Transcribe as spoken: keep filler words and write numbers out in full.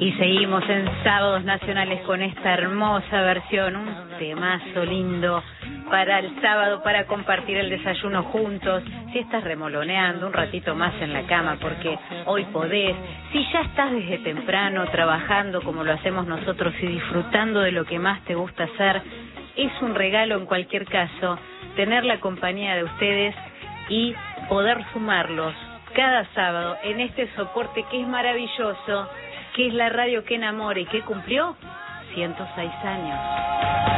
Y seguimos en Sábados Nacionales con esta hermosa versión, un temazo lindo para el sábado, para compartir el desayuno juntos. Si estás remoloneando un ratito más en la cama, porque hoy podés. Si ya estás desde temprano trabajando como lo hacemos nosotros y disfrutando de lo que más te gusta hacer, es un regalo en cualquier caso tener la compañía de ustedes y poder sumarlos cada sábado en este soporte que es maravilloso, que es la radio que enamora y que cumplió ciento seis años.